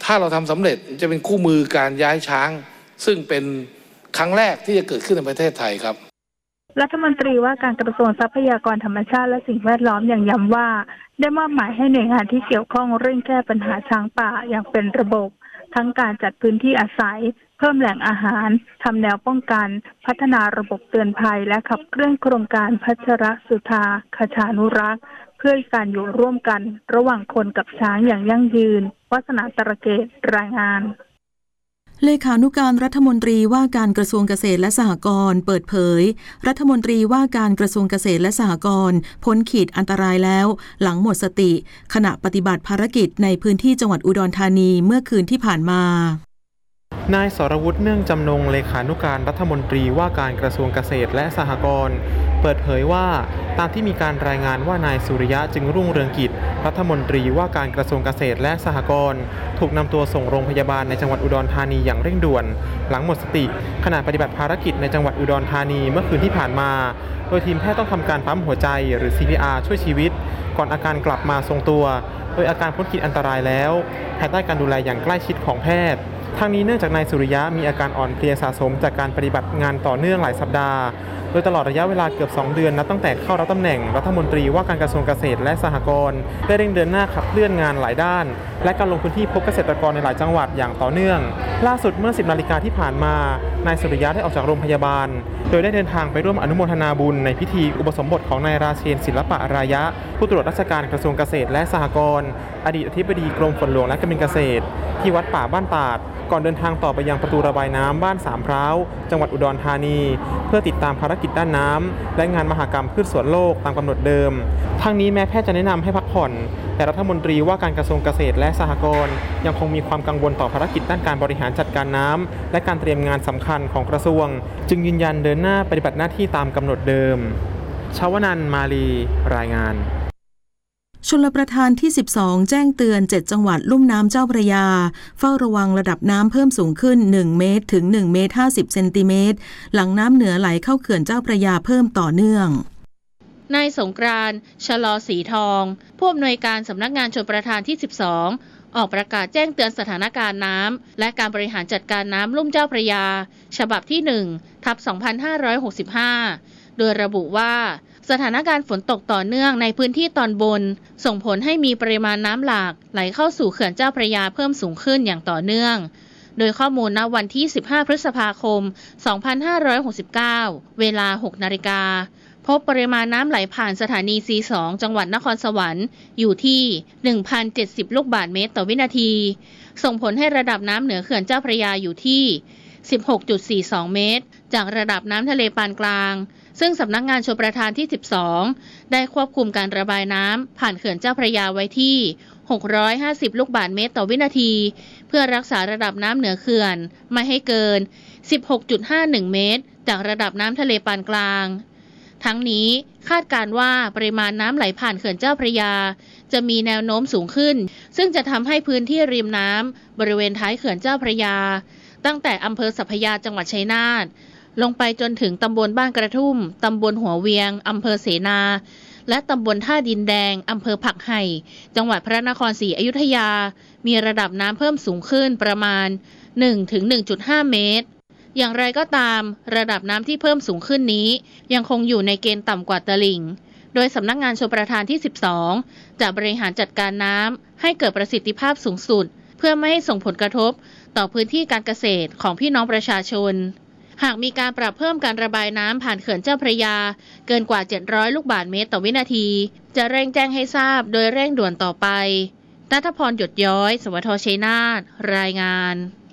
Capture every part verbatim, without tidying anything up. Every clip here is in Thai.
ถ้าเราทำสำเร็จจะเป็นคู่มือการย้ายช้างซึ่งเป็นครั้งแรกที่จะเกิดขึ้นในประเทศไทยครับรัฐมนตรีว่าการกระทรวงทรัพยากรธรรมชาติและสิ่งแวดล้อมอย่างย้ำว่าได้มอบหมายให้หน่วยงานที่เกี่ยวข้องเร่งแก้ปัญหาช้างป่าอย่างเป็นระบบทั้งการจัดพื้นที่อาศัยเพิ่มแหล่งอาหารทำแนวป้องกันพัฒนาระบบเตือนภัยและขับเคลื่อนโครงการพัชรสุธาคชานุรักษ์เพื่อการอยู่ร่วมกันระหว่างคนกับช้างอย่างยั่งยืนวาสนาตระเกตรายงานเลขานุการรัฐมนตรีว่าการกระทรวงเกษตรและสหกรณ์เปิดเผยรัฐมนตรีว่าการกระทรวงเกษตรและสหกรณ์พ้นขีดอันตรายแล้วหลังหมดสติขณะปฏิบัติภารกิจในพื้นที่จังหวัดอุดรธานีเมื่อคืนที่ผ่านมานายสรวุฒิเนื่องจำนงเลขานุการรัฐมนตรีว่าการกระทรวงเกษตรและสหกรณ์เปิดเผยว่าตามที่มีการรายงานว่านายสุริยะจึงรุ่งเรืองกิจรัฐมนตรีว่าการกระทรวงเกษตรและสหกรณ์ถูกนำตัวส่งโรงพยาบาลในจังหวัดอุดรธานีอย่างเร่งด่วนหลังหมดสติขณะปฏิบัติภารกิจในจังหวัดอุดรธานีเมื่อคืนที่ผ่านมาโดยทีมแพทย์ต้องทำการปั๊มหัวใจหรือ ซี พี อาร์ ช่วยชีวิตก่อนอาการกลับมาทรงตัวโดยอาการพ้นขีดอันตรายแล้วภายใต้การดูแลอย่างใกล้ชิดของแพทย์ทางนี้เนื่องจากนายสุริยะมีอาการอ่อนเพลียสะสมจากการปฏิบัติงานต่อเนื่องหลายสัปดาห์โดยตลอดระยะเวลาเกือบสองเดือนนับตั้งแต่เข้ารับตำแหน่งรัฐมนตรีว่าการกระทรวงเกษตรและสหกรณ์ได้เร่งเดินหน้าขับเคลื่อนงานหลายด้านและการลงพื้นที่พบเกษตรกรในหลายจังหวัดอย่างต่อเนื่องล่าสุดเมื่อสิบนาฬิกาที่ผ่านมานายสุริยะได้ออกจากโรงพยาบาลโดยได้เดินทางไปร่วมอนุโมทนาบุญในพิธีอุปสมบทของนายราเชนศิลปะอารายะผู้ตรวจราชการกระทรวงเกษตรและสหกรณ์อดีตอธิบดีกรมฝนหลวงและการบินเกษตรที่วัดป่าบ้านตาดก่อนเดินทางต่อไปยังประตูระบายน้ำบ้านสามพร้าวจังหวัดอุดรธานีเพื่อติดตามภารกิจด้านน้ำและงานมหกรรมพืชสวนโลกตามกำหนดเดิมทางนี้แม้แพทย์จะแนะนำให้พักผ่อนแต่รัฐมนตรีว่าการกระทรวงเกษตรและสหกรณ์ยังคงมีความกังวลต่อภารกิจด้านการบริหารจัดการน้ำและการเตรียมงานสำคัญของกระทรวงจึงยืนยันเดินหน้าปฏิบัติหน้าที่ตามกำหนดเดิมชวนันท์ มาลีรายงานชลประทานที่สิบสองแจ้งเตือนเจ็ดจังหวัดลุ่มน้ำเจ้าพระยาเฝ้าระวังระดับน้ำเพิ่มสูงขึ้นหนึ่งเมตรถึงหนึ่งเมตรห้าสิบเซนติเมตรหลังน้ำเหนือไหลเข้าเขื่อนเจ้าพระยาเพิ่มต่อเนื่องนายสงกรานต์ ชลอสีทองผู้อำนวยการสำนักงานชลประทานที่สิบสองออกประกาศแจ้งเตือนสถานการณ์น้ำและการบริหารจัดการน้ำลุ่มเจ้าพระยาฉบับที่หนึ่งทับสองพันห้าร้อยหกสิบห้าโดยระบุว่าสถานการณ์ฝนตกต่อเนื่องในพื้นที่ตอนบนส่งผลให้มีปริมาณน้ำหลากไหลเข้าสู่เขื่อนเจ้าพระยาเพิ่มสูงขึ้นอย่างต่อเนื่องโดยข้อมูลณวันที่สิบห้าพฤษภาคมสองพันห้าร้อยหกสิบเก้าเวลา หกนาฬิกาพบปริมาณน้ำไหลผ่านสถานี ซี สอง จังหวัดนครสวรรค์อยู่ที่ หนึ่งพันเจ็ดสิบ ลูกบาศก์เมตรต่อวินาทีส่งผลให้ระดับน้ำเหนือเขื่อนเจ้าพระยาอยู่ที่ สิบหกจุดสี่สอง เมตรจากระดับน้ำทะเลปานกลางซึ่งสำนักงานชลประทานที่สิบสองได้ควบคุมการระบายน้ำผ่านเขื่อนเจ้าพระยาไว้ที่หกร้อยห้าสิบลูกบาศก์เมตรต่อวินาทีเพื่อรักษาระดับน้ำเหนือเขื่อนไม่ให้เกิน สิบหกจุดห้าหนึ่ง เมตรจากระดับน้ำทะเลปานกลางทั้งนี้คาดการณ์ว่าปริมาณน้ำไหลผ่านเขื่อนเจ้าพระยาจะมีแนวโน้มสูงขึ้นซึ่งจะทำให้พื้นที่ริมน้ำบริเวณท้ายเขื่อนเจ้าพระยาตั้งแต่อำเภอสัพพยาจังหวัดชัยนาทลงไปจนถึงตำบลบ้านกระทุ่มตำบลหัวเวียงอำเภอเสนาและตำบลท่าดินแดงอำเภอผักไห่จังหวัดพระนครศรีอยุธยามีระดับน้ำเพิ่มสูงขึ้นประมาณ หนึ่งถึงหนึ่งจุดห้า เมตรอย่างไรก็ตามระดับน้ำที่เพิ่มสูงขึ้นนี้ยังคงอยู่ในเกณฑ์ต่ำกว่าตลิ่งโดยสำนักงานชลประทานที่สิบสองจะบริหารจัดการน้ำให้เกิดประสิทธิภาพสูงสุดเพื่อไม่ให้ส่งผลกระทบต่อพื้นที่การเกษตรของพี่น้องประชาชนหากมีการปรับเพิ่มการระบายน้ำผ่านเขื่อนเจ้าพระยาเกินกว่าเจ็ดร้อยลูกบาศก์เมตรต่อวินาทีจะเร่งแจ้งให้ทราบโดยเร่งด่วนต่อไปณัฐพร หยดย้อยสวทชัยนาทรายงาน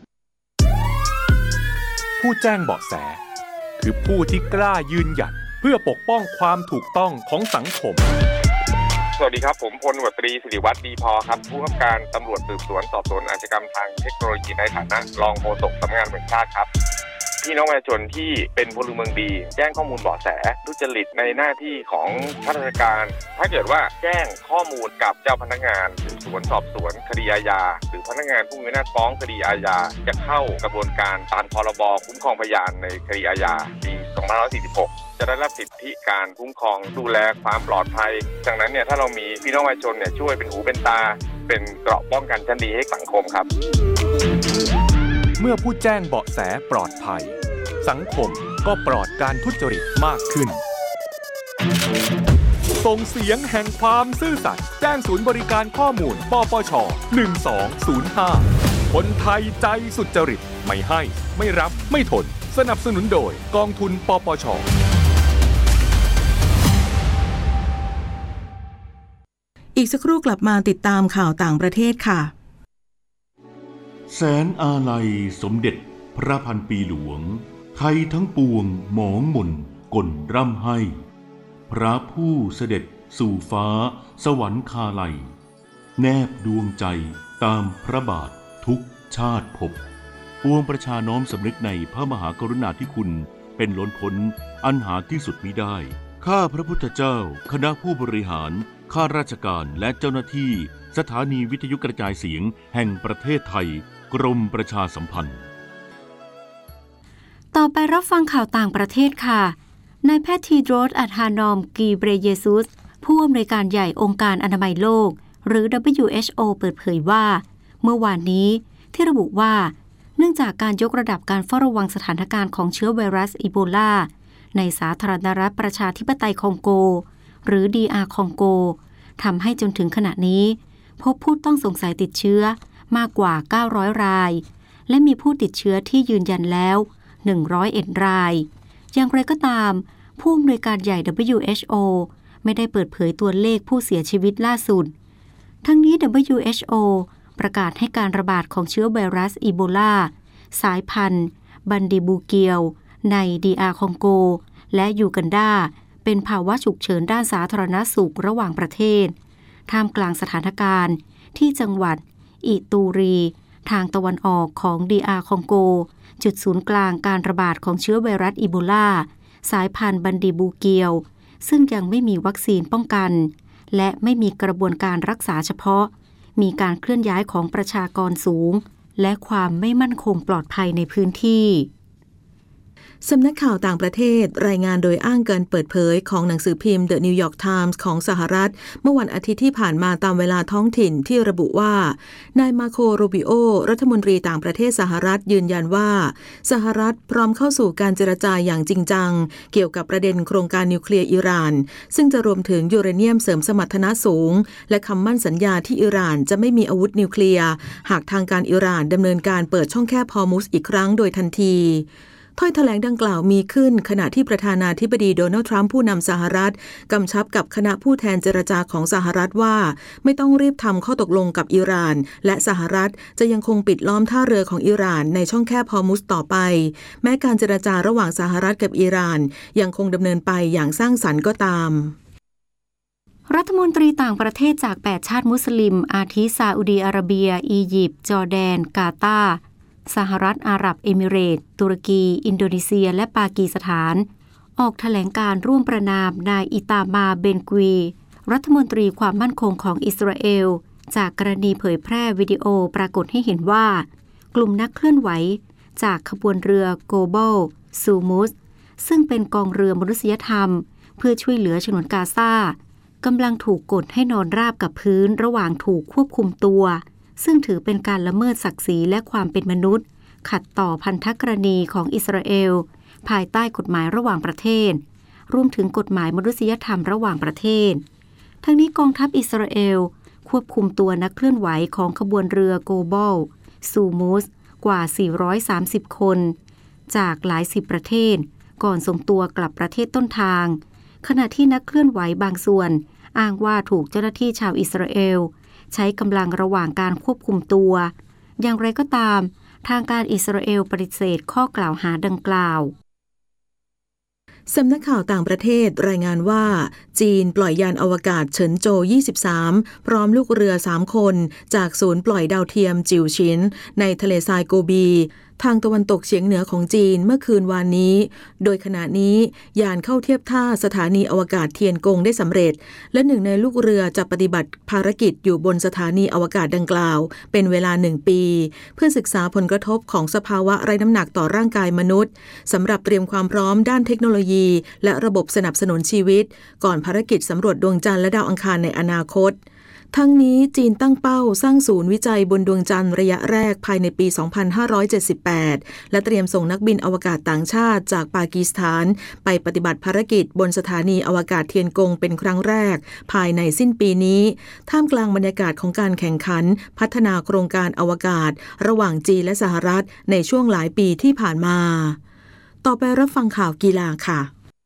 ผู้แจ้งเบาะแสคือผู้ที่กล้ายืนหยัดเพื่อปกป้องความถูกต้องของสังคมสวัสดีครับผมพลตำรวจตรีศิริวัฒน์ดีพอครับผู้กำกับการตำรวจสืบสวนสอบสวนอาชญากรรมทางเทคโนโลยีในฐานะรองโฆษกสำนักงานตำรวจแห่งชาติครับพี่น้องประชาชนที่เป็นพลเมืองดีแจ้งข้อมูลเบาะแสทุจริตในหน้าที่ของข้าราชการถ้าเกิดว่าแจ้งข้อมูลกับเจ้าพนักงานสืบสวนสอบสวนคดีอาญาหรือพนักงานผู้มีอำนาจฟ้องคดีอาญาจะเข้ากระบวนการตามพรบคุ้มครองพยานในคดีอาญาปีสองพันห้าร้อยสี่สิบหกจะได้รับสิทธิการคุ้มครองดูแลความปลอดภัยดังนั้นเนี่ยถ้าเรามีพี่น้องประชาชนเนี่ยช่วยเป็นหูเป็นตาเป็นเกราะป้องกันชั้นดีให้สังคมครับเมื่อผู้แจ้งเบาะแสปลอดภัยสังคมก็ปลอดการทุจริตมากขึ้นส่งเสียงแห่งความซื่อสัตย์แจ้งศูนย์บริการข้อมูลปปชหนึ่งสองศูนย์ห้าคนไทยใจสุจริตไม่ให้ไม่รับไม่ทนสนับสนุนโดยกองทุนปปชอีกสักครู่กลับมาติดตามข่าวต่างประเทศค่ะแสนอาลัยสมเด็จพระพันปีหลวงไทยทั้งปวงหมองหม่นก่นร่ำให้พระผู้เสด็จสู่ฟ้าสวรรคาลัยแนบดวงใจตามพระบาททุกชาติภพปวงประชาน้อมสำนึกในพระมหากรุณาธิคุณเป็นล้นพ้นอันหาที่สุดมิได้ข้าพระพุทธเจ้าคณะผู้บริหารข้าราชการและเจ้าหน้าที่สถานีวิทยุกระจายเสียงแห่งประเทศไทยกรมประชาสัมพันธ์ต่อไปรับฟังข่าวต่างประเทศค่ะนายแพทย์ทีโดรส อัธานอม กีเบรเยซุสผู้อำนวยการใหญ่องค์การอนามัยโลกหรือ ดับเบิลยู เอช โอ เปิดเผยว่าเมื่อวานนี้ที่ระบุว่าเนื่องจากการยกระดับการเฝ้าระวังสถานการณ์ของเชื้อไวรัสอีโบลาในสาธารณรัฐประชาธิปไตยคองโกหรือ ดี อาร์ คองโกทำให้จนถึงขณะนี้พบผู้ต้องสงสัยติดเชื้อมากกว่าเก้าร้อยรายและมีผู้ติดเชื้อที่ยืนยันแล้วหนึ่งร้อยเอ็ดรายอย่างไรก็ตามผู้อำนวยการใหญ่ ดับเบิลยู เอช โอ ไม่ได้เปิดเผยตัวเลขผู้เสียชีวิตล่าสุดทั้งนี้ ดับเบิลยู เอช โอ ประกาศให้การระบาดของเชื้อไวรัสอีโบลาสายพันธุ์บันดิบูเกียวใน ดี อาร์ คองโกและยูกันดาเป็นภาวะฉุกเฉินด้านสาธารณสุขระหว่างประเทศท่ามกลางสถานการณ์ที่จังหวัดอิตูรีทางตะวันออกของ ดี อาร์ คองโกจุดศูนย์กลางการระบาดของเชื้อไวรัสอีโบลาสายพันธุ์บันดิบูเกียวซึ่งยังไม่มีวัคซีนป้องกันและไม่มีกระบวนการรักษาเฉพาะมีการเคลื่อนย้ายของประชากรสูงและความไม่มั่นคงปลอดภัยในพื้นที่สำนักข่าวต่างประเทศรายงานโดยอ้างการเปิดเผยของหนังสือพิมพ์ The New York Times ของสหรัฐเมื่อวันอาทิตย์ที่ผ่านมาตามเวลาท้องถิ่นที่ระบุว่านายมาโคโรบิโอรัฐมนตรีต่างประเทศสหรัฐยืนยันว่าสหรัฐพร้อมเข้าสู่การเจรจาอย่างจริงจังเกี่ยวกับประเด็นโครงการนิวเคลียร์อิหร่านซึ่งจะรวมถึงยูเรเนียมเสริมสมรรถนะสูงและคำมั่นสัญญาที่อิหร่านจะไม่มีอาวุธนิวเคลียร์หากทางการอิหร่านดำเนินการเปิดช่องแคบฮอร์มุซอีกครั้งโดยทันทีถ้อยแถลงดังกล่าวมีขึ้นขณะที่ประธานาธิบดีโดนัลด์ทรัมป์ผู้นำสหรัฐกำชับกับคณะผู้แทนเจรจาของสหรัฐว่าไม่ต้องรีบทำข้อตกลงกับอิหร่านและสหรัฐจะยังคงปิดล้อมท่าเรือของอิหร่านในช่องแคบฮอร์มุซต่อไปแม้การเจรจาระหว่างสหรัฐกับอิหร่านยังคงดำเนินไปอย่างสร้างสรรค์ก็ตามรัฐมนตรีต่างประเทศจากแปดชาติมุสลิมอาทิซาอุดีอาระเบียอียิปต์จอร์แดนกาตาร์สหรัฐอาหรับเอมิเรตส์ตุรกีอินโดนีเซียและปากีสถานออกแถลงการร่วมประนามนายอิตามาเบนกวีรัฐมนตรีความมั่นคงของอิสราเอลจากกรณีเผยแพร่วิดีโอปรากฏให้เห็นว่ากลุ่มนักเคลื่อนไหวจากขบวนเรือโกลบอลซูมุสซึ่งเป็นกองเรือมนุษยธรรมเพื่อช่วยเหลือฉนวนกาซากำลังถูกกดให้นอนราบกับพื้นระหว่างถูกควบคุมตัวซึ่งถือเป็นการละเมิดศักดิ์ศรีและความเป็นมนุษย์ขัดต่อพันธกรณีของอิสราเอลภายใต้กฎหมายระหว่างประเทศรวมถึงกฎหมายมนุษยธรรมระหว่างประเทศทั้งนี้กองทัพอิสราเอลควบคุมตัวนักเคลื่อนไหวของขบวนเรือโกลบอลซูมุสกว่าสี่ร้อยสามสิบคนจากหลายสิบประเทศก่อนส่งตัวกลับประเทศต้นทางขณะที่นักเคลื่อนไหวบางส่วนอ้างว่าถูกเจ้าหน้าที่ชาวอิสราเอลใช้กำลังระหว่างการควบคุมตัวอย่างไรก็ตามทางการอิสราเอลปฏิเสธข้อกล่าวหาดังกล่าวสำนักข่าวต่างประเทศรายงานว่าจีนปล่อยยานอวกาศเฉินโจยี่สิบสามพร้อมลูกเรือสามคนจากศูนย์ปล่อยดาวเทียมจิ๋วชินในทะเลทรายโกบีทางตะวันตกเฉียงเหนือของจีนเมื่อคืนวานนี้โดยขณะนี้ยานเข้าเทียบท่าสถานีอวกาศเทียนกงได้สำเร็จและหนึ่งในลูกเรือจะปฏิบัติภารกิจอยู่บนสถานีอวกาศดังกล่าวเป็นเวลาหนึ่งปีเพื่อศึกษาผลกระทบของสภาวะไร้น้ำหนักต่อร่างกายมนุษย์สำหรับเตรียมความพร้อมด้านเทคโนโลยีและระบบสนับสนุนชีวิตก่อนภารกิจสำรวจดวงจันทร์และดาวอังคารในอนาคตทั้งนี้จีนตั้งเป้าสร้างศูนย์วิจัยบนดวงจันทร์ระยะแรกภายในปี สองพันห้าร้อยเจ็ดสิบแปด และเตรียมส่งนักบินอวกาศต่างชาติจากปากีสถานไปปฏิบัติภารกิจบนสถานีอวกาศเทียนกงเป็นครั้งแรกภายในสิ้นปีนี้ท่ามกลางบรรยากาศของการแข่งขันพัฒนาโครงการอวกาศระหว่างจีนและสหรัฐในช่วงหลายปีที่ผ่านมาต่อไปรับฟังข่าวกีฬาค่ะ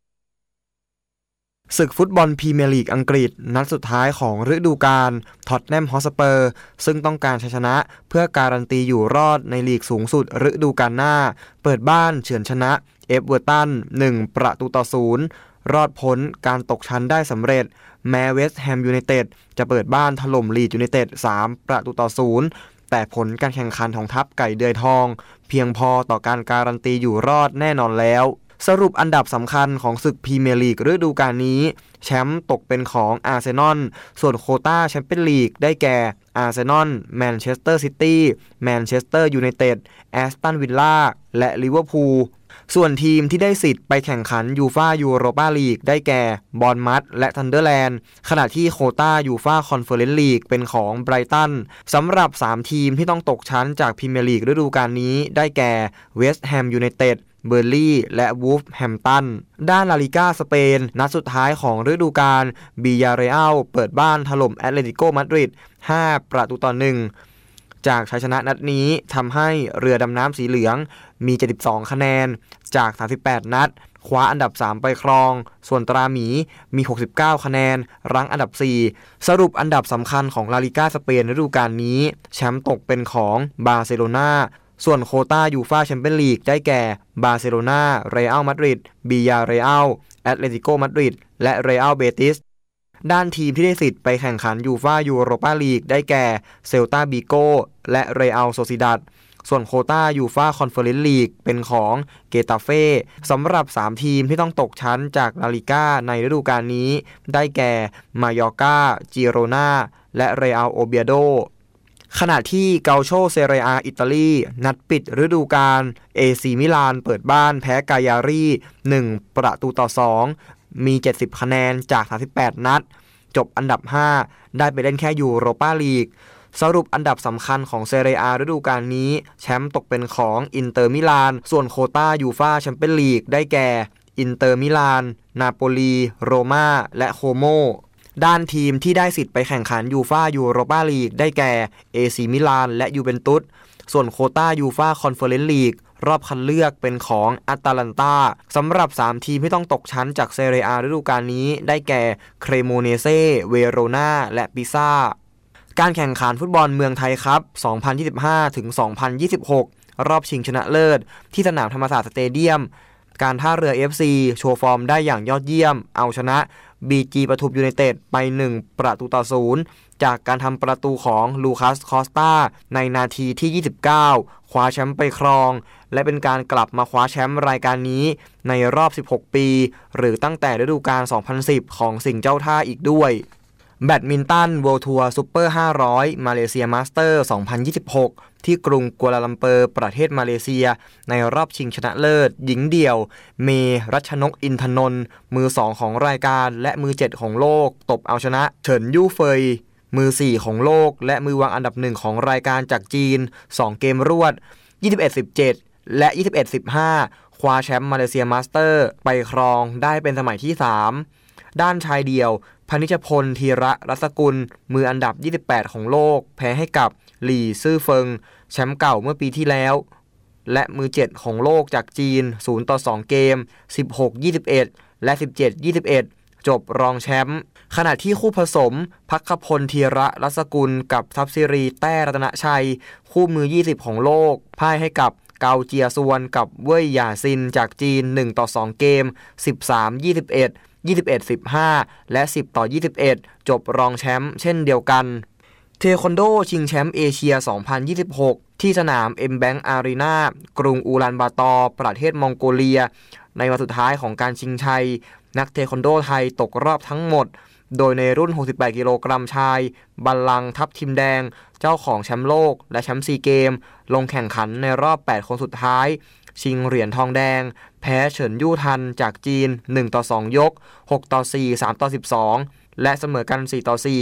ศึกฟุตบอลพรีเมียร์ลีกอังกฤษนัดสุดท้ายของฤดูกาลท็อตแนมฮอตสเปอร์ซึ่งต้องการชัยชนะเพื่อการันตีอยู่รอดในลีกสูงสุดฤดูกาลหน้าเปิดบ้านเฉือนชนะเอฟเวอร์ตันหนึ่งประตูต่อศูนย์รอดพ้นการตกชั้นได้สำเร็จแม้เวสต์แฮมยูไนเต็ดจะเปิดบ้านถล่มลีดยูไนเต็ดสามประตูต่อศูนย์แต่ผลการแข่งขันของทัพไก่เดือยทองเพียงพอต่อการการันตีอยู่รอดแน่นอนแล้วสรุปอันดับสำคัญของศึกพรีเมียร์ลีกฤดูกาลนี้แชมป์ตกเป็นของอาร์เซนอลส่วนโควต้าแชมเปี้ยนลีกได้แก่อาร์เซนอลแมนเชสเตอร์ซิตี้แมนเชสเตอร์ยูไนเต็ดแอสตันวิลล่าและลิเวอร์พูลส่วนทีมที่ได้สิทธิ์ไปแข่งขันยูฟ่ายูโรปาลีกได้แก่บอร์นมัธและทันเดอร์แลนด์ขณะที่โควต้ายูฟ่าคอนเฟอเรนซ์ลีกเป็นของไบรตันสำหรับสามทีมที่ต้องตกชั้นจากพรีเมียร์ลีกฤดูกาลนี้ได้แก่เวสต์แฮมยูไนเต็ดเบอร์ลี่และวูฟแฮมป์ตันด้านลาลิก้าสเปนนัดสุดท้ายของฤดูกาลบิยาเรอัลเปิดบ้านถล่มแอตเลติโกมาดริดห้าประตูต่อหนึ่งจากชัยชนะนัดนี้ทำให้เรือดำน้ำสีเหลืองมีเจ็ดสิบสองคะแนนจากสามสิบแปดนัดคว้าอันดับสามไปครองส่วนตราหมีมีหกสิบเก้าคะแนนรั้งอันดับสี่สรุปอันดับสำคัญของลาลิก้าสเปนฤดูกาลนี้แชมป์ตกเป็นของบาร์เซโลนาส่วนโควต้ายูฟ่าแชมเปี้ยนลีกได้แก่บาร์เซโลนาเรอัลมาดริดบิยาเรอัลแอตเลติโกมาดริดและเรอัลเบติสด้านทีมที่ได้สิทธิ์ไปแข่งขันยูฟ่ายูโรปาลีกได้แก่เซลตาบิโกและเรอัลโซซิดัดส่วนโควต้ายูฟ่าคอนเฟอเรนซ์ลีกเป็นของเกตาเฟ่สำหรับสามทีมที่ต้องตกชั้นจากลาลิก้าในฤดูกาลนี้ได้แก่มายอร์กาจิโรนาและเรอัลโอเบียโดขณะที่เกาโชเซเรียอาอิตาลีนัดปิดฤดูกาลเอซีมิลานเปิดบ้านแพ้กายารีหนึ่งประตูต่อสองมีเจ็ดสิบคะแนนจากสามสิบแปดนัดจบอันดับห้าได้ไปเล่นแค่ยูโรปาลีกสรุปอันดับสำคัญของเซเรียอาฤดูกาลนี้แชมป์ตกเป็นของอินเตอร์มิลานส่วนโควต้ายูฟ่าแชมเปี้ยนลีกได้แก่อินเตอร์มิลานนาโปลีโรม่าและโคโมด้านทีมที่ได้สิทธิ์ไปแข่งขันยูฟ่ายูโรปาลีกได้แก่เอซีมิลานและยูเวนตุสส่วนโควต้ายูฟ่าคอนเฟอเรนซ์ลีกรอบคัดเลือกเป็นของอัตแลนตาสำหรับสามทีมที่ต้องตกชั้นจากเซเรียอาฤดูกาลนี้ได้แก่เครโมเนเซเวโรนาและปิซ่าการแข่งขันฟุตบอลเมืองไทยครับ สองพันยี่สิบห้าถึงสองพันยี่สิบหก รอบชิงชนะเลิศที่สนามธรรมศาสตร์สเตเดียมการท่าเรือ เอฟ ซี โชว์ฟอร์มได้อย่างยอดเยี่ยมเอาชนะ บี จี ปทุมยูไนเต็ดไปหนึ่งประตูต่อศูนย์จากการทำประตูของลูคัสคอสตาในนาทีที่ยี่สิบเก้าคว้าแชมป์ไปครองและเป็นการกลับมาคว้าแชมป์รายการนี้ในรอบสิบหกปีหรือตั้งแต่ฤดูกาลสองพันสิบของสิงห์เจ้าท่าอีกด้วยแบดมินตัน World Tour Super ห้าร้อยมาเลเซียมาสเตอร์สองพันยี่สิบหกที่กรุงกัวลาลัมเปอร์ประเทศมาเลเซียในรอบชิงชนะเลิศหญิงเดี่ยวเมรัชนกอินทนนท์มือสองของรายการและมือเจ็ดของโลกตบเอาชนะเฉินยู่เฟยมือสี่ของโลกและมือวางอันดับหนึ่งของรายการจากจีนสองเกมรวด ยี่สิบเอ็ดสิบเจ็ด และ ยี่สิบเอ็ดสิบห้า คว้าแชมป์มาเลเซียมาสเตอร์ไปครองได้เป็นสมัยที่สามด้านชายเดี่ยวพนิชพลธีระรัศกุลมืออันดับยี่สิบแปดของโลกแพ้ให้กับหลี่ซื่อเฟิงแชมป์เก่าเมื่อปีที่แล้วและมือเจ็ดของโลกจากจีนศูนย์ต่อสองเกม สิบหก ยี่สิบเอ็ด และ สิบเจ็ด ยี่สิบเอ็ด จบรองแชมป์ขณะที่คู่ผสมภัคพลธีระรัศกุลกับทรัพย์สิริแต้รัตนชัยคู่มือยี่สิบของโลกพ่ายให้กับเกาเจียซวนกับเว่ยหย่าซินจากจีนหนึ่งต่อสองเกม สิบสาม ยี่สิบเอ็ดยี่สิบเอ็ด สิบห้า และ สิบต่อยี่สิบเอ็ด จบรองแชมป์เช่นเดียวกันเทควันโดชิงแชมป์เอเชียสองพันยี่สิบหกที่สนาม เอ็ม Bank Arena กรุงอูลันบาตอร์ประเทศมองโกเลียในวันสุดท้ายของการชิงชัยนักเทควันโดไทยตกรอบทั้งหมดโดยในรุ่นหกสิบแปดกิโลกรัมชายบัลลังก์ทัพทิมแดงเจ้าของแชมป์โลกและแชมป์ซีเกมลงแข่งขันในรอบแปดคนสุดท้ายชิงเหรียญทองแดงแพ้เฉินยู่ทันจากจีนหนึ่งต่อสองยกหกต่อสี่ สามต่อสิบสองและเสมอกันสี่ต่อสี่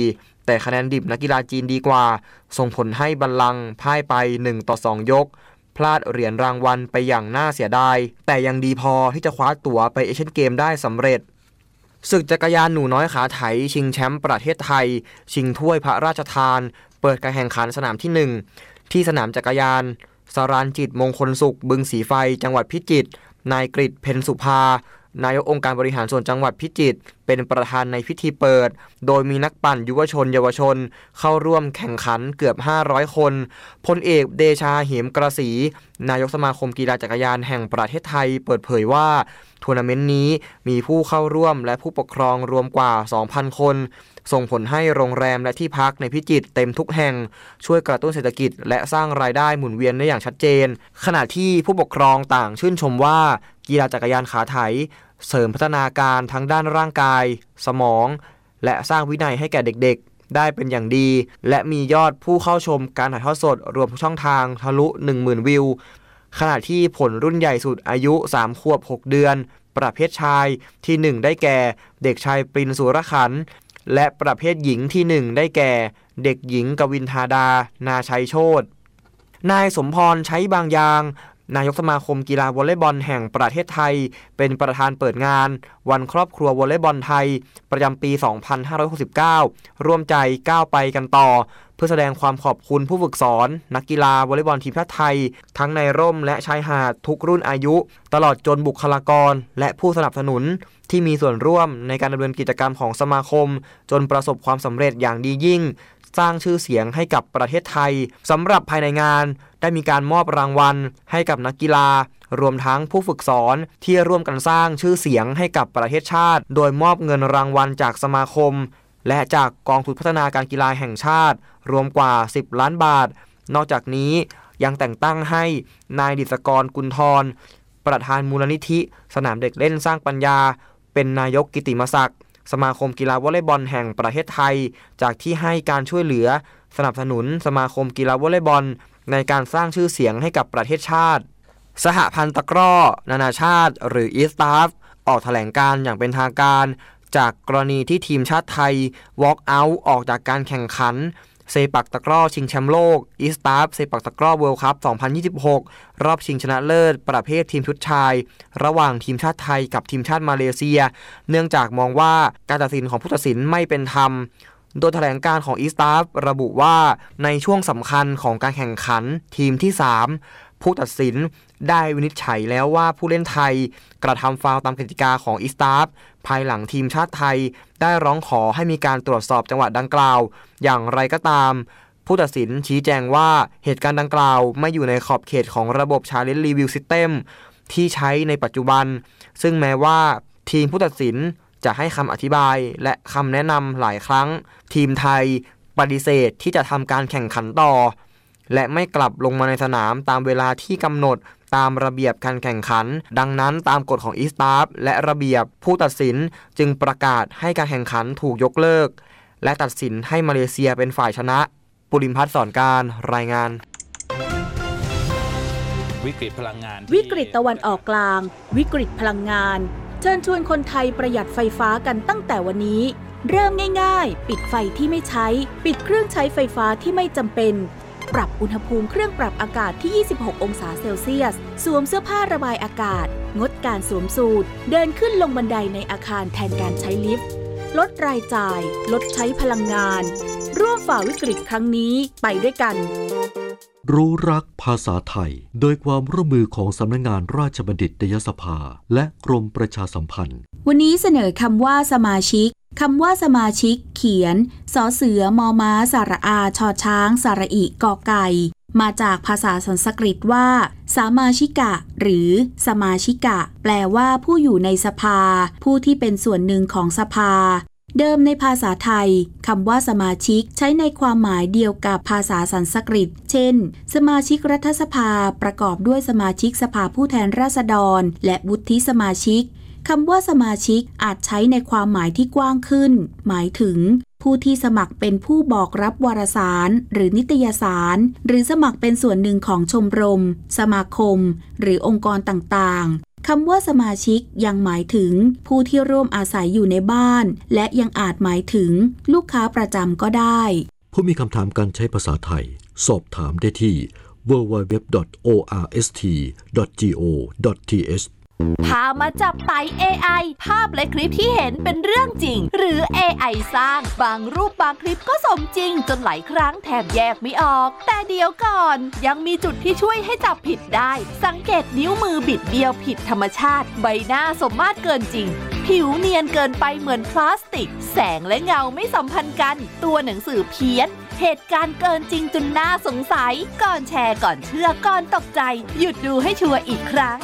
แต่คะแนนดิบนักกีฬาจีนดีกว่าส่งผลให้บัลลังก์พ่ายไปหนึ่งต่อสองยกพลาดเหรียญรางวัลไปอย่างน่าเสียดายแต่ยังดีพอที่จะคว้าตั๋วไปเอเชียนเกมได้สำเร็จศึกจักรยานหนูน้อยขาไถชิงแชมป์ประเทศไทยชิงถ้วยพระราชทานเปิดการแข่งขันสนามที่หนึ่งที่สนามจักรยานสรานจิตมงคลสุขบึงสีไฟจังหวัดพิจิตรนายกฤษเพ็ญสุภานายกองค์การบริหารส่วนจังหวัดพิจิตรเป็นประธานในพิธีเปิดโดยมีนักปั่นยุวชนเยาวชนเข้าร่วมแข่งขันเกือบห้าร้อยคนพลเอกเดชาเหมกระสีนายกสมาคมกีฬาจักรยานแห่งประเทศไทยเปิดเผยว่าทัวร์นาเมนต์นี้มีผู้เข้าร่วมและผู้ปกครองรวมกว่า สองพัน คนส่งผลให้โรงแรมและที่พักในพิจิตรเต็มทุกแห่งช่วยกระตุ้นเศรษฐกิจและสร้างรายได้หมุนเวียนได้อย่างชัดเจนขณะที่ผู้ปกครองต่างชื่นชมว่ากีฬาจักรยานขาไถเสริมพัฒนาการทั้งด้านร่างกายสมองและสร้างวินัยให้แก่เด็กๆได้เป็นอย่างดีและมียอดผู้เข้าชมการถ่ายทอดสดรวมทุกช่องทางทะลุ หนึ่งหมื่น วิวขณะที่ผลรุ่นใหญ่สุดอายุสามขวบหกเดือนประเภทชายที่หนึ่งได้แก่เด็กชายปรินสุรขันธ์และประเภทหญิงที่หนึ่งได้แก่เด็กหญิงกวินธาดานาชัยโชตินายสมพรใช้บางยางนายกสมาคมกีฬาวอลเลย์บอลแห่งประเทศไทยเป็นประธานเปิดงานวันครอบครัววอลเลย์บอลไทยประจำปี สองพันห้าร้อยหกสิบเก้า ร่วมใจก้าวไปกันต่อเพื่อแสดงความขอบคุณผู้ฝึกสอนนักกีฬาวอลเลย์บอลทีมชาติไทยทั้งในร่มและชายหาดทุกรุ่นอายุตลอดจนบุคลากรและผู้สนับสนุนที่มีส่วนร่วมในการดำเนินกิจกรรมของสมาคมจนประสบความสำเร็จอย่างดียิ่งสร้างชื่อเสียงให้กับประเทศไทยสำหรับภายในงานได้มีการมอบรางวัลให้กับนักกีฬารวมทั้งผู้ฝึกสอนที่ร่วมกันสร้างชื่อเสียงให้กับประเทศชาติโดยมอบเงินรางวัลจากสมาคมและจากกองทุนพัฒนาการกีฬาแห่งชาติรวมกว่าสิบล้านบาทนอกจากนี้ยังแต่งตั้งให้นายดิษกรกุลธรประธานมูลนิธิสนามเด็กเล่นสร้างปัญญาเป็นนายกกิตติมศักดิ์สมาคมกีฬาวอลเลย์บอลแห่งประเทศไทยจากที่ให้การช่วยเหลือสนับสนุนสมาคมกีฬาวอลเลย์บอลในการสร้างชื่อเสียงให้กับประเทศชาติสหพันธ์ตะกร้อนานาชาติหรือ อี เอส ที เอ เอฟ ออกแถลงการณ์อย่างเป็นทางการจากกรณีที่ทีมชาติไทย walk out ออกจากการแข่งขันเซปักตะกร้อชิงแชมป์โลก อี เอส ที เอ เอฟ เซปักตะกร้อเวิลด์คัพ สองพันยี่สิบหก รอบชิงชนะเลิศประเภททีมชุดชายระหว่างทีมชาติไทยกับทีมชาติมาเลเซียเนื่องจากมองว่าการตัดสินของผู้ตัดสินไม่เป็นธรรมโดยแถลงการของ อี เอส ที เอ เอฟ ระบุว่าในช่วงสำคัญของการแข่งขันทีมที่สามผู้ตัดสินได้วินิจฉัยแล้วว่าผู้เล่นไทยกระทำฟาวล์ตามกติกาของ อี เอส ที เอ เอฟ ภายหลังทีมชาติไทยได้ร้องขอให้มีการตรวจสอบจังหวะดังกล่าวอย่างไรก็ตามผู้ตัดสินชี้แจงว่าเหตุการณ์ดังกล่าวไม่อยู่ในขอบเขตของระบบ Challenge Review System ที่ใช้ในปัจจุบันซึ่งแม้ว่าทีมผู้ตัดสินจะให้คำอธิบายและคำแนะนำหลายครั้งทีมไทยปฏิเสธที่จะทำการแข่งขันต่อและไม่กลับลงมาในสนามตามเวลาที่กำหนดตามระเบียบการแข่งขันดังนั้นตามกฎของ อี เอส ที เอ เอฟ และระเบียบผู้ตัดสินจึงประกาศให้การแข่งขันถูกยกเลิกและตัดสินให้มาเลเซียเป็นฝ่ายชนะปุริมพัฒน์สอนการรายงานวิกฤตพลังงานวิกฤตตะวันออกกลางวิกฤตพลังงานเชิญชวนคนไทยประหยัดไฟฟ้ากันตั้งแต่วันนี้เริ่มง่ายๆปิดไฟที่ไม่ใช้ปิดเครื่องใช้ไฟฟ้าที่ไม่จำเป็นปรับอุณหภูมิเครื่องปรับอากาศที่ยี่สิบหกองศาเซลเซียสสวมเสื้อผ้าระบายอากาศงดการสวมสูทเดินขึ้นลงบันไดในอาคารแทนการใช้ลิฟต์ลดรายจ่ายลดใช้พลังงานร่วมฝ่าวิกฤตครั้งนี้ไปด้วยกันรู้รักภาษาไทยโดยความร่วมมือของสำนักงานราชบัณฑิตยสภาและกรมประชาสัมพันธ์วันนี้เสนอคำว่าสมาชิกคำว่าสมาชิกเขียนสอเสือมอม้าสระอาชอช้างสระอิกอไก่มาจากภาษาสันสกฤตว่าสามาชิกะหรือสมาชิกะแปลว่าผู้อยู่ในสภาผู้ที่เป็นส่วนหนึ่งของสภาเดิมในภาษาไทยคำว่าสมาชิกใช้ในความหมายเดียวกับภาษาสันสกฤตเช่นสมาชิกรัฐสภาประกอบด้วยสมาชิกสภาผู้แทนราษฎรและวุฒิสมาชิกคำว่าสมาชิกอาจใช้ในความหมายที่กว้างขึ้นหมายถึงผู้ที่สมัครเป็นผู้บอกรับวารสารหรือนิตยสารหรือสมัครเป็นส่วนหนึ่งของชมรมสมาคมหรือองค์กรต่างๆคำว่าสมาชิกยังหมายถึงผู้ที่ร่วมอาศัยอยู่ในบ้านและยังอาจหมายถึงลูกค้าประจำก็ได้ผู้มีคำถามการใช้ภาษาไทยสอบถามได้ที่ ดับเบิลยู ดับเบิลยู ดับเบิลยู ดอท โอ อาร์ เอส ที ดอท จี โอ ดอท ที เอชพามาจับไต่ เอ ไอ ภาพและคลิปที่เห็นเป็นเรื่องจริงหรือ เอ ไอ สร้างบางรูปบางคลิปก็สมจริงจนหลายครั้งแทบแยกไม่ออกแต่เดี๋ยวก่อนยังมีจุดที่ช่วยให้จับผิดได้สังเกตนิ้วมือบิดเบี้ยวผิดธรรมชาติใบหน้าสมมาตรเกินจริงผิวเนียนเกินไปเหมือนพลาสติกแสงและเงาไม่สัมพันธ์กันตัวหนังสือเพี้ยนเหตุการณ์เกินจริงจนน่าสงสัยก่อนแชร์ก่อนเชื่อก่อนตกใจหยุดดูให้ชัวร์อีกครั้ง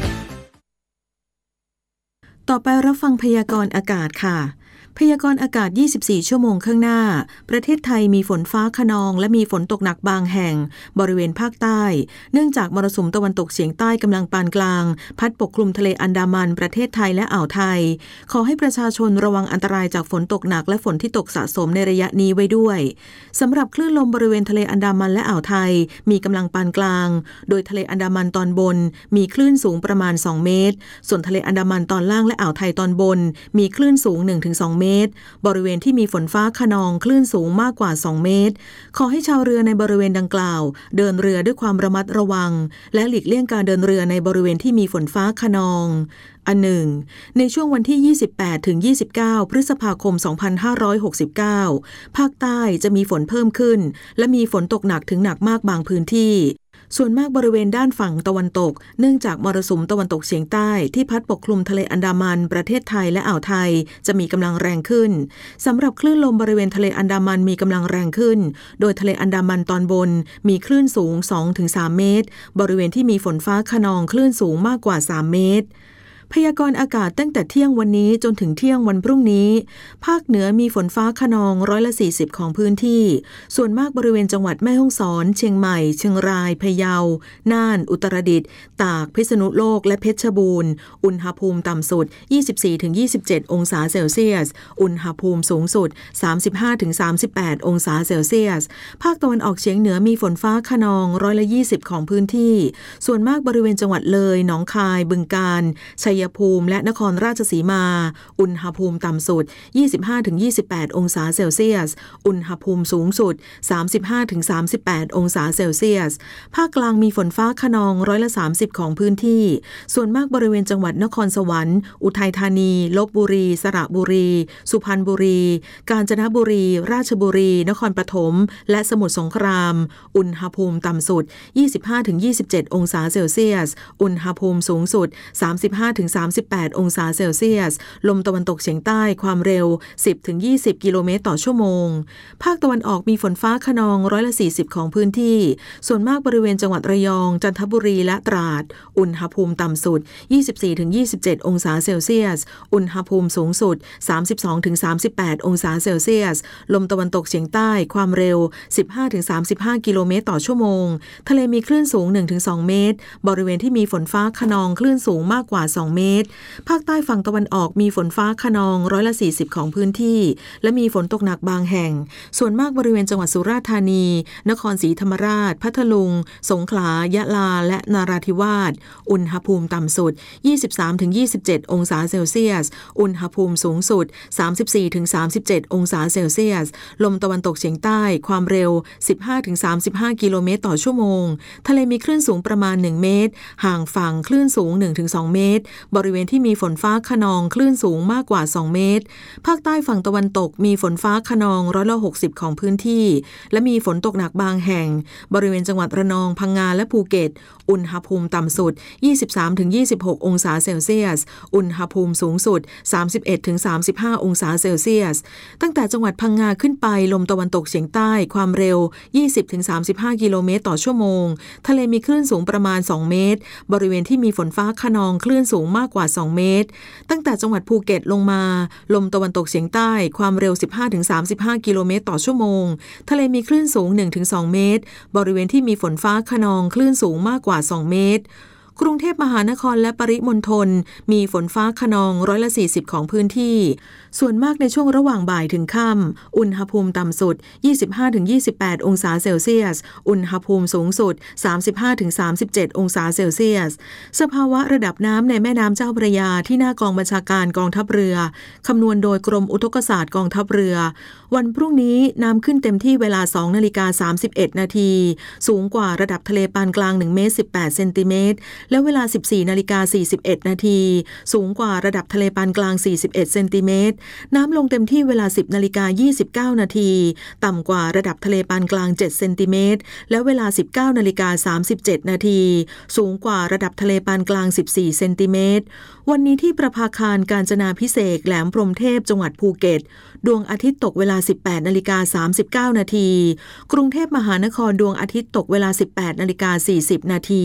ต่อไปรับฟังพยากรณ์อากาศค่ะพยากรณ์อากาศยี่สิบสี่ชั่วโมงข้างหน้าประเทศไทยมีฝนฟ้าคะนองและมีฝนตกหนักบางแห่งบริเวณภาคใต้เนื่องจากมรสุมตะวันตกเฉียงใต้กำลังปานกลางพัดปกคลุมทะเลอันดามันประเทศไทยและอ่าวไทยขอให้ประชาชนระวังอันตรายจากฝนตกหนักและฝนที่ตกสะสมในระยะนี้ไว้ด้วยสำหรับคลื่นลมบริเวณทะเลอันดามันและอ่าวไทยมีกำลังปานกลางโดยทะเลอันดามันตอนบนมีคลื่นสูงประมาณสองเมตรส่วนทะเลอันดามันตอนล่างและอ่าวไทยตอนบนมีคลื่นสูง หนึ่งถึงสอง เมตรบริเวณที่มีฝนฟ้าคะนองคลื่นสูงมากกว่าสองเมตรขอให้ชาวเรือในบริเวณดังกล่าวเดินเรือด้วยความระมัดระวังและหลีกเลี่ยงการเดินเรือในบริเวณที่มีฝนฟ้าคะนองอันหนึ่งในช่วงวันที่ยี่สิบแปดถึงยี่สิบเก้าพฤษภาคมสองพันห้าร้อยหกสิบเก้าภาคใต้จะมีฝนเพิ่มขึ้นและมีฝนตกหนักถึงหนักมากบางพื้นที่ส่วนมากบริเวณด้านฝั่งตะวันตกเนื่องจากมรสุมตะวันตกเฉียงใต้ที่พัดปกคลุมทะเลอันดามันประเทศไทยและอ่าวไทยจะมีกำลังแรงขึ้นสำหรับคลื่นลมบริเวณทะเลอันดามันมีกำลังแรงขึ้นโดยทะเลอันดามันตอนบนมีคลื่นสูง สองถึงสาม เมตรบริเวณที่มีฝนฟ้าคะนองคลื่นสูงมากกว่าสามเมตรพยากรณ์อากาศตั้งแต่เที่ยงวันนี้จนถึงเที่ยงวันพรุ่งนี้ภาคเหนือมีฝนฟ้าคะนองร้อยละสี่สิบของพื้นที่ส่วนมากบริเวณจังหวัดแม่ฮ่องสอนเชียงใหม่เชียงรายพะเยาน่านอุตรดิตถ์ตากพิษณุโลกและเพชรบูรณ์อุณหภูมิต่ำสุด ยี่สิบสี่ถึงยี่สิบเจ็ด องศาเซลเซียสอุณหภูมิสูงสุด สามสิบห้าถึงสามสิบแปด องศาเซลเซียสภาคตะวันออกเฉียงเหนือมีฝนฟ้าคะนองร้อยละยี่สิบของพื้นที่ส่วนมากบริเวณจังหวัดเลยหนองคายบึงกาฬชัยภูมิและนครราชสีมาอุณหภูมิต่ำสุด ยี่สิบห้าถึงยี่สิบแปด องศาเซลเซียสอุณหภูมิสูงสุด สามสิบห้าถึงสามสิบแปด องศาเซลเซียสภาคกลางมีฝนฟ้าคะนองร้อยละสามสิบของพื้นที่ส่วนมากบริเวณจังหวัดนครสวรรค์อุทัยธานีลพบุรีสระบุรีสุพรรณบุรีกาญจนบุรีราชบุรีนครปฐมและสมุทรสงครามอุณหภูมิต่ำสุด ยี่สิบห้าถึงยี่สิบเจ็ด องศาเซลเซียสอุณหภูมิสูงสุด สามสิบห้าถึงสามสิบแปด องศาเซลเซียสลมตะวันตกเฉียงใต้ความเร็ว สิบถึงยี่สิบ กิโลเมตรต่อชั่วโมงภาคตะวันออกมีฝนฟ้าคะนองร้อยละสี่สิบของพื้นที่ส่วนมากบริเวณจังหวัดระยองจันทบุรีและตราดอุณหภูมิต่ำสุด ยี่สิบสี่ถึงยี่สิบเจ็ด องศาเซลเซียสอุณหภูมิสูงสุด สามสิบสองถึงสามสิบแปด องศาเซลเซียสลมตะวันตกเฉียงใต้ความเร็ว สิบห้าถึงสามสิบห้า กิโลเมตรต่อชั่วโมงทะเลมีคลื่นสูง หนึ่งถึงสอง เมตรบริเวณที่มีฝนฟ้าคะนองคลื่นสูงมากกว่าสองเมตรภาคใต้ฝั่งตะวันออกมีฝนฟ้าคะนองร้อยละสี่สิบของพื้นที่และมีฝนตกหนักบางแห่งส่วนมากบริเวณจังหวัดสุราษฎร์ธานีนครศรีธรรมราชพัทลุงสงขลายะลาและนราธิวาสอุณหภูมิต่ำสุด ยี่สิบสามถึงยี่สิบเจ็ด องศาเซลเซียสอุณหภูมิสูงสุด สามสิบสี่ถึงสามสิบเจ็ด องศาเซลเซียสลมตะวันตกเฉียงใต้ความเร็ว สิบห้าถึงสามสิบห้า กิโลเมตรต่อชั่วโมงทะเลมีคลื่นสูงประมาณหนึ่งเมตรห่างฝั่งคลื่นสูง หนึ่งถึงสอง เมตรบริเวณที่มีฝนฟ้าคะนองคลื่นสูงมากกว่าสองเมตรภาคใต้ฝั่งตะวันตกมีฝนฟ้าคะนองร้อยละหกสิบของพื้นที่และมีฝนตกหนักบางแห่งบริเวณจังหวัดระนองพังงาและภูเก็ตอุณหภูมิต่ำสุด ยี่สิบสามถึงยี่สิบหก องศาเซลเซียสอุณหภูมิสูงสุด สามสิบเอ็ดถึงสามสิบห้า องศาเซลเซียสตั้งแต่จังหวัดพังงาขึ้นไปลมตะวันตกเฉียงใต้ความเร็ว ยี่สิบถึงสามสิบห้า กิโลเมตรต่อชั่วโมงทะเลมีคลื่นสูงประมาณสองเมตรบริเวณที่มีฝนฟ้าคะนองคลื่นสูงมากกว่าสองเมตรตั้งแต่จังหวัดภูเก็ตลงมาลมตะวันตกเฉียงใต้ความเร็ว สิบห้าถึงสามสิบห้า กิโลเมตรต่อชั่วโมงทะเลมีคลื่นสูง หนึ่งถึงสอง เมตรบริเวณที่มีฝนฟ้าคะนองคลื่นสูงมากกว่าสองเมตรกรุงเทพมหานครและปริมณฑลมีฝนฟ้าคะนองร้อยละสี่สิบของพื้นที่ส่วนมากในช่วงระหว่างบ่ายถึงค่ำอุณหภูมิต่ำสุด ยี่สิบห้าถึงยี่สิบแปด องศาเซลเซียสอุณหภูมิสูงสุด สามสิบห้าถึงสามสิบเจ็ด องศาเซลเซียสสภาวะระดับน้ำในแม่น้ำเจ้าพระยาที่หน้ากองบัญชาการกองทัพเรือคำนวณโดยกรมอุทกศาสตร์กองทัพเรือวันพรุ่งนี้น้ำขึ้นเต็มที่เวลา สองนาฬิกาสามสิบเอ็ด นาทีสูงกว่าระดับทะเลปานกลางหนึ่งเมตรสิบแปดเซนติเมตรและเวลา สิบสี่นาฬิกาสี่สิบเอ็ด นาทีสูงกว่าระดับทะเลปานกลางสี่สิบเอ็ดเซนติเมตรน้ำลงเต็มที่เวลา สิบนาฬิกายี่สิบเก้า นาทีต่ำกว่าระดับทะเลปานกลางเจ็ดเซนติเมตรและเวลา สิบเก้านาฬิกาสามสิบเจ็ด นาทีสูงกว่าระดับทะเลปานกลางสิบสี่เซนติเมตรวันนี้ที่ประภาคารกาญจนาภิเษกแหลมพรหมเทพจังหวัดภูเก็ตดวงอาทิตย์ตกเวลา สิบแปดนาฬิกาสามสิบเก้า นาทีกรุงเทพมหานครดวงอาทิตย์ตกเวลา สิบแปดนาฬิกาสี่สิบ นาที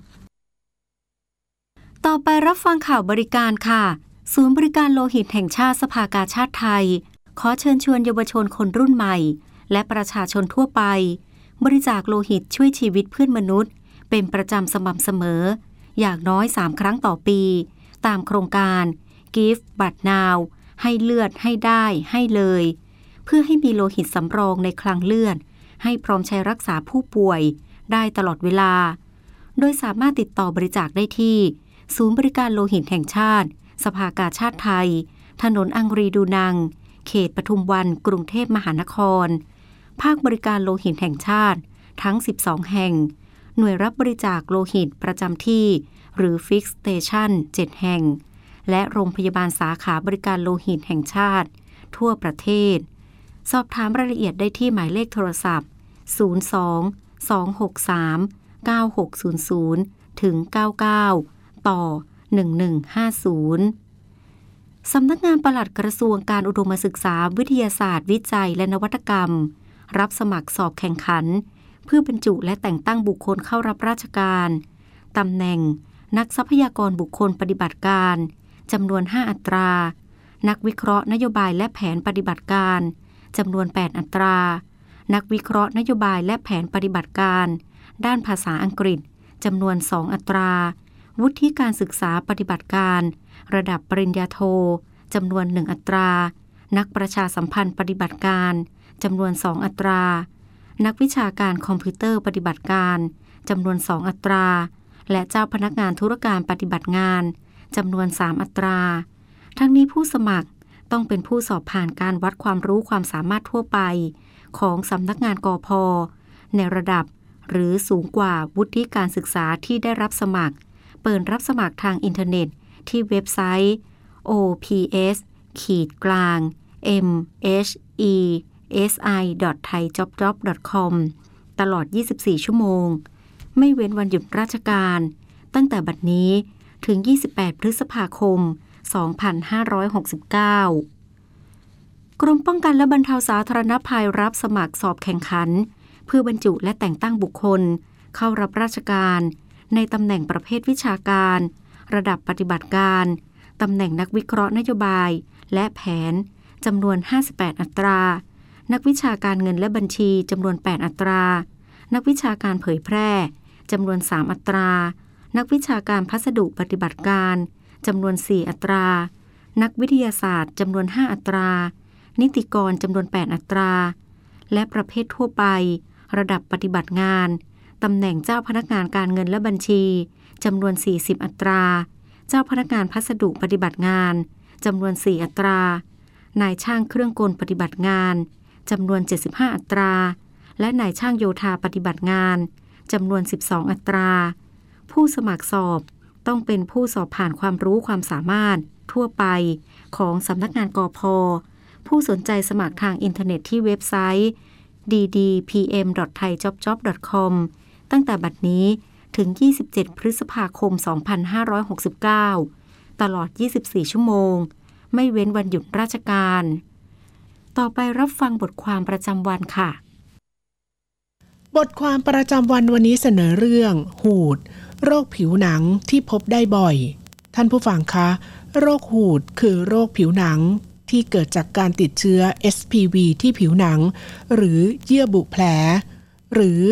ต่อไปรับฟังข่าวบริการค่ะศูนย์บริการโลหิตแห่งชาติสภากาชาติไทยขอเชิญชวนเยาวชนคนรุ่นใหม่และประชาชนทั่วไปบริจาคโลหิตช่วยชีวิตเพื่อนมนุษย์เป็นประจำสม่ำเสมออย่างน้อยสามครั้งต่อปีตามโครงการ Give But Now ให้เลือดให้ได้ให้เลยเพื่อให้มีโลหิตสำรองในคลังเลือดให้พร้อมใช้รักษาผู้ป่วยได้ตลอดเวลาโดยสามารถติดต่อบริจาคได้ที่ศูนย์บริการโลหิตแห่งชาติสภากาชาติไทยถนนอังรีดูนังเขตปทุมวันกรุงเทพมหานครภาคบริการโลหิตแห่งชาติทั้งสิบสองแห่งหน่วยรับบริจาคโลหิตประจำที่หรือ Fix Station เจ็ดแห่งและโรงพยาบาลสาขาบริการโลหิตแห่งชาติทั่วประเทศสอบถามรายละเอียดได้ที่หมายเลขโทรศัพท์ศูนย์ สอง สอง หก สาม เก้า หก ศูนย์ ศูนย์ ถึง เก้าเก้า ต่อ หนึ่งหนึ่งห้าศูนย์สำนักงานปลัดกระทรวงการอุดมศึกษาวิทยาศาสตร์วิจัยและนวัตกรรมรับสมัครสอบแข่งขันเพื่อบรรจุและแต่งตั้งบุคคลเข้ารับราชการตำแหน่งนักทรัพยากรบุคคลปฏิบัติการจำนวนห้าอัตรานักวิเคราะห์นโยบายและแผนปฏิบัติการจำนวนแปดอัตรานักวิเคราะห์นโยบายและแผนปฏิบัติการด้านภาษาอังกฤษจำนวนสองอัตราวุฒิการศึกษาปฏิบัติการระดับปริญญาโทจำนวนหนึ่งอัตรานักประชาสัมพันธ์ปฏิบัติการจำนวนสองอัตรานักวิชาการคอมพิวเตอร์ปฏิบัติการจำนวนสองอัตราและเจ้าพนักงานธุรการปฏิบัติงานจำนวนสามอัตราทั้งนี้ผู้สมัครต้องเป็นผู้สอบผ่านการวัดความรู้ความสามารถทั่วไปของสำนักงานกพ.ในระดับหรือสูงกว่าวุฒิการศึกษาที่ได้รับสมัครเปิดรับสมัครทางอินเทอร์เน็ตที่เว็บไซต์ โอ พี เอส กลาง เอ็ม เอช อี เอส ไอ ดอท ไทยจ็อบจ็อบ ดอท คอม ตลอดยี่สิบสี่ชั่วโมงไม่เว้นวันหยุดราชการตั้งแต่บัดนี้ถึงยี่สิบแปดพฤษภาคมสองพันห้าร้อยหกสิบเก้ากรมป้องกันและบรรเทาสาธารณภัยรับสมัครสอบแข่งขันเพื่อบรรจุและแต่งตั้งบุคคลเข้ารับราชการในตำแหน่งประเภทวิชาการระดับปฏิบัติการตำแหน่งนักวิเคราะห์นโยบายและแผนจำนวนห้าสิบแปดอัตรานักวิชาการเงินและบัญชีจำนวนแปดอัตรานักวิชาการเผยแพร่จำนวนสามอัตรานักวิชาการพัสดุปฏิบัติการจำนวนสี่อัตรานักวิทยาศาสตร์จำนวนห้าอัตรานิติกรจำนวนแปดอัตราและประเภททั่วไประดับปฏิบัติงานตำแหน่งเจ้าพนักงานการเงินและบัญชีจำนวนสี่สิบอัตราเจ้าพนักงานพัสดุปฏิบัติงานจำนวนสี่อัตรานายช่างเครื่องกลปฏิบัติงานจำนวนเจ็ดสิบห้าอัตราและนายช่างโยธาปฏิบัติงานจำนวนสิบสองอัตราผู้สมัครสอบต้องเป็นผู้สอบผ่านความรู้ความสามารถทั่วไปของสำนักงานกพ.ผู้สนใจสมัครทางอินเทอร์เน็ตที่เว็บไซต์ ดี ดี พี เอ็ม ดอท ไทยจ็อบจ็อบ ดอท คอม ตั้งแต่บัดนี้ถึงยี่สิบเจ็ดพฤษภาคมสองพันห้าร้อยหกสิบเก้าตลอดยี่สิบสี่ชั่วโมงไม่เว้นวันหยุดราชการต่อไปรับฟังบทความประจำวันค่ะบทความประจำวันวันนี้เสนอเรื่องหูดโรคผิวหนังที่พบได้บ่อยท่านผู้ฟังคะโรคหูดคือโรคผิวหนังที่เกิดจากการติดเชื้อ เอส พี วี ที่ผิวหนังหรือเยื่อบุแผลหรือ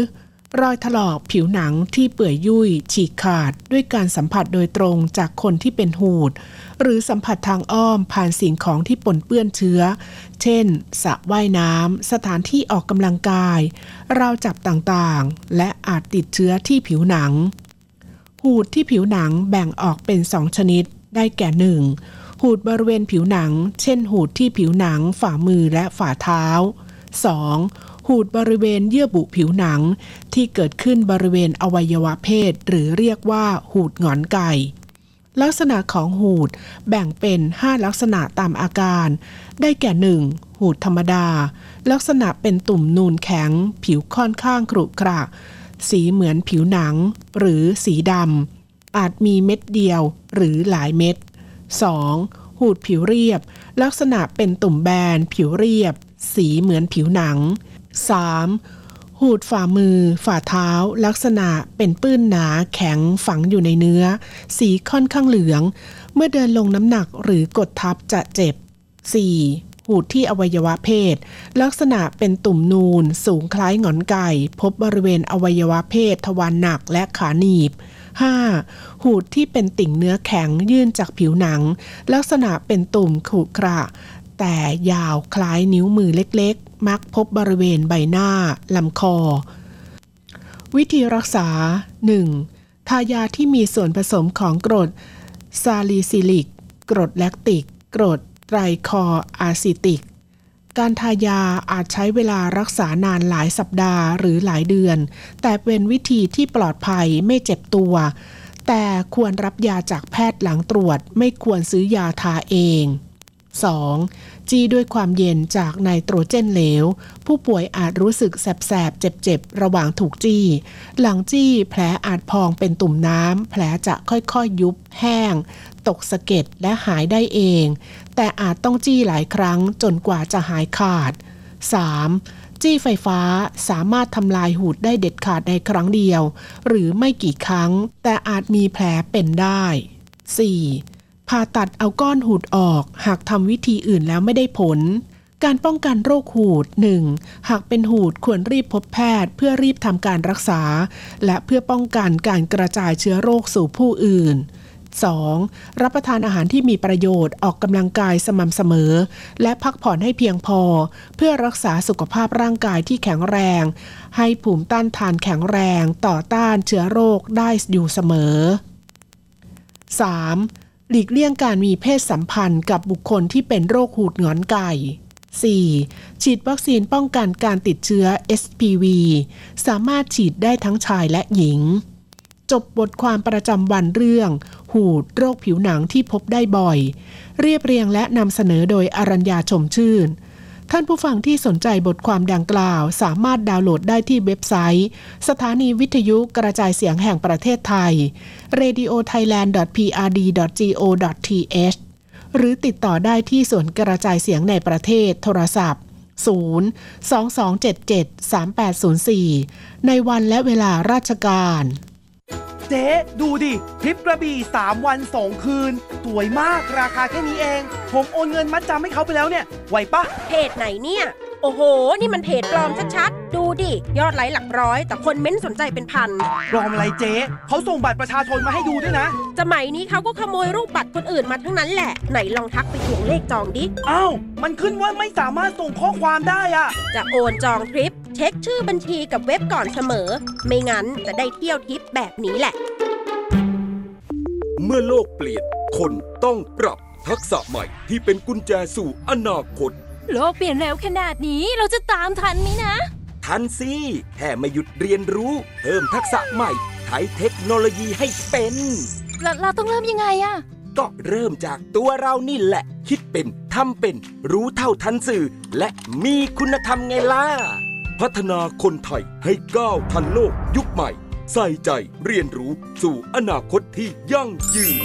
รอยถลอกผิวหนังที่เปื่อยยุ่ยฉีกขาดด้วยการสัมผัสโดยตรงจากคนที่เป็นหูดหรือสัมผัสทางอ้อมผ่านสิ่งของที่ปนเปื้อนเชื้อเช่นสระว่ายน้ำสถานที่ออกกำลังกายราวจับต่างๆและอาจติดเชื้อที่ผิวหนังหูดที่ผิวหนังแบ่งออกเป็นสองชนิดได้แก่หนึ่งหูดบริเวณผิวหนังเช่นหูดที่ผิวหนังฝ่ามือและฝ่าเท้า สอง. หูดบริเวณเยื่อบุผิวหนังที่เกิดขึ้นบริเวณอวัยวะเพศหรือเรียกว่าหูดหงอนไก่ลักษณะของหูดแบ่งเป็นห้าลักษณะตามอาการได้แก่หนึ่งหูดธรรมดาลักษณะเป็นตุ่มนูนแข็งผิวค่อนข้างขรุขระสีเหมือนผิวหนังหรือสีดำอาจมีเม็ดเดียวหรือหลายเม็ด สอง. หูดผิวเรียบลักษณะเป็นตุ่มแบนผิวเรียบสีเหมือนผิวหนัง สาม. หูดฝ่ามือฝ่าเท้าลักษณะเป็นปื้นหนาแข็งฝังอยู่ในเนื้อสีค่อนข้างเหลืองเมื่อเดินลงน้ำหนักหรือกดทับจะเจ็บ สี่. หูดที่อวัยวะเพศลักษณะเป็นตุ่มนูนสูงคล้ายหงอนไก่พบบริเวณอวัยวะเพศทวารหนักและขาหนีบ ห้า. หูดที่เป็นติ่งเนื้อแข็งยื่นจากผิวหนังลักษณะเป็นตุ่มขรุขระแต่ยาวคล้ายนิ้วมือเล็กๆมักพบบริเวณใบหน้าลำคอวิธีรักษา หนึ่ง. ทายาที่มีส่วนผสมของกรดซาลิซิลิกกรดแลคติกกรดไตรคลออะซิติกการทายาอาจใช้เวลารักษานานหลายสัปดาห์หรือหลายเดือนแต่เป็นวิธีที่ปลอดภัยไม่เจ็บตัวแต่ควรรับยาจากแพทย์หลังตรวจไม่ควรซื้อยาทาเอง สอง. จี้ด้วยความเย็นจากไนโตรเจนเหลวผู้ป่วยอาจรู้สึกแสบๆเจ็บๆระหว่างถูกจี้หลังจี้แผลอาจพองเป็นตุ่มน้ำแผลจะค่อยๆยุบแห้งตกสะเก็ดและหายได้เองแต่อาจต้องจี้หลายครั้งจนกว่าจะหายขาด สาม. จี้ไฟฟ้าสามารถทำลายหูดได้เด็ดขาดในครั้งเดียวหรือไม่กี่ครั้งแต่อาจมีแผลเป็นได้ สี่. ผ่าตัดเอาก้อนหูดออกหากทำวิธีอื่นแล้วไม่ได้ผลการป้องกันโรคหูด หนึ่ง. หากเป็นหูดควรรีบพบแพทย์เพื่อรีบทำการรักษาและเพื่อป้องกันการกระจายเชื้อโรคสู่ผู้อื่น สอง. รับประทานอาหารที่มีประโยชน์ออกกำลังกายสม่ำเสมอและพักผ่อนให้เพียงพอเพื่อรักษาสุขภาพร่างกายที่แข็งแรงให้ภูมิต้านทานแข็งแรงต่อต้านเชื้อโรคได้อยู่เสมอ สาม. หลีกเลี่ยงการมีเพศสัมพันธ์กับบุคคลที่เป็นโรคหูดหงอนไก่ สี่. ฉีดวัคซีนป้องกันการติดเชื้อ เอส พี วี สามารถฉีดได้ทั้งชายและหญิงจบบทความประจำวันเรื่องหูดโรคผิวหนังที่พบได้บ่อยเรียบเรียงและนำเสนอโดยอรัญญาชมชื่นท่านผู้ฟังที่สนใจบทความดังกล่าวสามารถดาวน์โหลดได้ที่เว็บไซต์สถานีวิทยุกระจายเสียงแห่งประเทศไทย เรดิโอไทยแลนด์ ดอท พี อาร์ ดี ดอท จี โอ ดอท ที เอช หรือติดต่อได้ที่ส่วนกระจายเสียงในประเทศโทรศัพท์ ศูนย์ สอง สอง เจ็ด เจ็ด สาม แปด ศูนย์ สี่ ในวันและเวลาราชการเจ๊ดูดิทริปกระบี่สามวันสองคืนสวยมากราคาแค่นี้เองผมโอนเงินมัดจำให้เขาไปแล้วเนี่ยไหวปะเพจไหนเนี่ยโอ้โหนี่มันเพจปลอมชัดๆดูดิยอดไลค์หลักร้อยแต่คนเม้นสนใจเป็นพันปลอมอะไรเจ๊เขาส่งบัตรประชาชนมาให้ดูด้วยนะสมัยนี้เขาก็ขโมยรูปบัตรคนอื่นมาทั้งนั้นแหละไหนลองทักไปทวงเลขจองดิอ้าวมันขึ้นว่าไม่สามารถส่งข้อความได้อะจะโอนจองทริปเช็คชื่อบัญชีกับเว็บก่อนเสมอไม่งั้นจะได้เที่ยวทริปแบบนี้แหละเมื่อโลกเปลี่ยนคนต้องปรับทักษะใหม่ที่เป็นกุญแจสู่อนาคตโลกเปลี่ยนเร็วขนาดนี้เราจะตามทันไหมนะทันสิแค่ไม่หยุดเรียนรู้เพิ่มทักษะใหม่ใช้เทคโนโลยีให้เป็นเราเราต้องเริ่มยังไงอะก็เริ่มจากตัวเรานี่แหละคิดเป็นทำเป็นรู้เท่าทันสื่อและมีคุณธรรมไงล่ะพัฒนาคนไทยให้ก้าวทันโลกยุคใหม่ใส่ใจเรียนรู้สู่อนาคตที่ยั่งยืน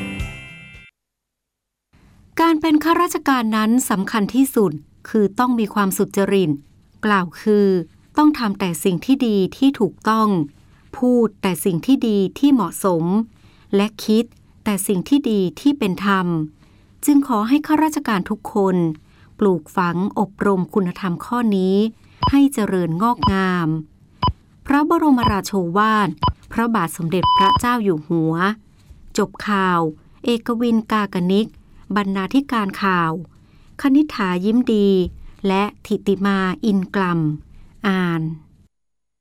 การเป็นข้าราชการนั้นสำคัญที่สุดคือต้องมีความสุจริตกล่าวคือต้องทำแต่สิ่งที่ดีที่ถูกต้องพูดแต่สิ่งที่ดีที่เหมาะสมและคิดแต่สิ่งที่ดีที่เป็นธรรมจึงขอให้ข้าราชการทุกคนปลูกฝังอบรมคุณธรรมข้อนี้ให้เจริญงอกงามพระบรมราโชวาทพระบาทสมเด็จพระเจ้าอยู่หัวจบข่าวเอกวินกากนิกบรรณาธิการข่าวคณิษฐายิ้มดีและธิติมาอินกลัมอ่าน